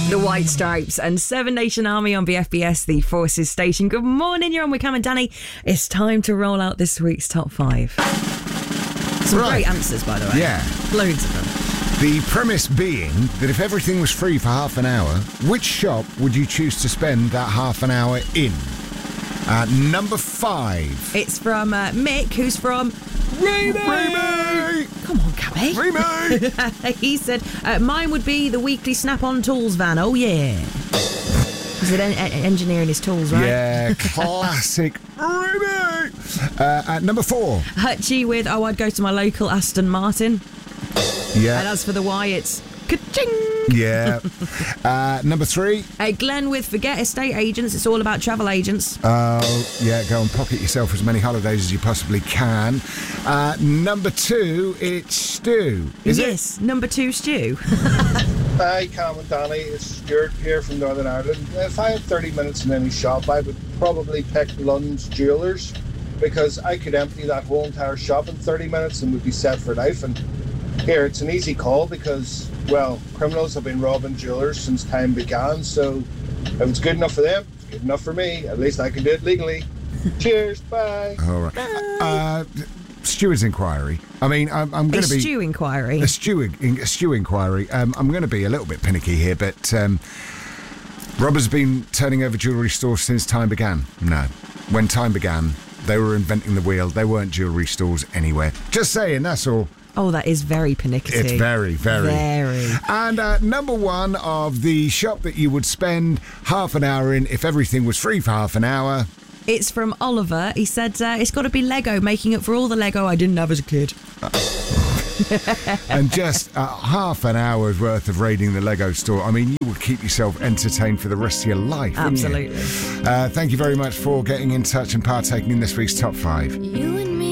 The White Stripes and Seven Nation Army on BFBS, the Forces station. Good morning, you're on with Cam and Danny. It's time to roll out this week's top 5. Some great answers, by the way. Yeah. Loads of them. The premise being that if everything was free for half an hour, which shop would you choose to spend that half an hour in? Number 5. It's from Mick, who's from Remy! Come on, Cabby. Remy! He said, mine would be the weekly Snap-on Tools van. Oh, yeah. He's engineering his tools, right? Yeah, classic Remy! At number 4. Hutchie with, I'd go to my local Aston Martin. Yeah. And as for the why, it's ka-ching! Yeah. Number 3. Glenn with forget estate agents. It's all about travel agents. Oh, yeah, go and pocket yourself as many holidays as you possibly can. Number 2, it's Stu. Is it? Yes, number 2, Stu. Hi, Cam and Danny. It's Stuart here from Northern Ireland. If I had 30 minutes in any shop, I would probably pick Lund's Jewellers because I could empty that whole entire shop in 30 minutes and would be set for life. And here, it's an easy call because, well, criminals have been robbing jewellers since time began, so if it's good enough for them, it's good enough for me. At least I can do it legally. Cheers, bye. All right. Stuart's inquiry. I mean, I'm going to be... Stew inquiry. A stew inquiry. I'm going to be a little bit pinicky here, but robbers have been turning over jewellery stores since time began. No. When time began, they were inventing the wheel. They weren't jewellery stores anywhere. Just saying, that's all. Oh, that is very pernickety. It's very, very. Very. And number 1 of the shop that you would spend half an hour in if everything was free for half an hour. It's from Oliver. He said, it's got to be Lego, making up for all the Lego I didn't have as a kid. And just half an hour's worth of raiding the Lego store. I mean, you would keep yourself entertained for the rest of your life, Absolutely. wouldn't you? Thank you very much for getting in touch and partaking in this week's Top 5.